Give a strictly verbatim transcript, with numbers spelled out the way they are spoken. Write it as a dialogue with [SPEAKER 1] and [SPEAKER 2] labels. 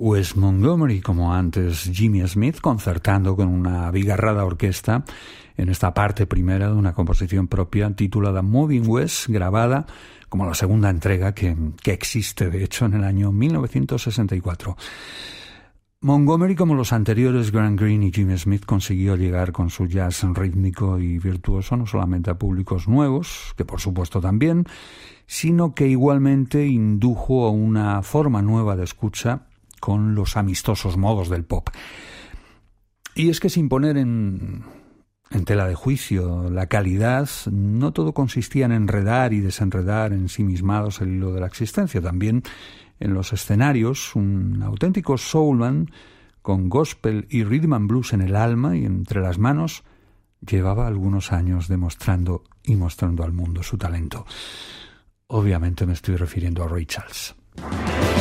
[SPEAKER 1] Wes Montgomery, como antes Jimmy Smith, concertando con una abigarrada orquesta en esta parte primera de una composición propia titulada Moving West, grabada como la segunda entrega que, que existe, de hecho, en el año mil novecientos sesenta y cuatro. Montgomery, como los anteriores Grant Green y Jimmy Smith, consiguió llegar con su jazz rítmico y virtuoso no solamente a públicos nuevos, que por supuesto también, sino que igualmente indujo a una forma nueva de escucha con los amistosos modos del pop. Y es que sin poner en, en tela de juicio la calidad, no todo consistía en enredar y desenredar ensimismados el hilo de la existencia. También en los escenarios, un auténtico soulman con gospel y rhythm and blues en el alma y entre las manos, llevaba algunos años demostrando y mostrando al mundo su talento. Obviamente me estoy refiriendo a Ray Charles.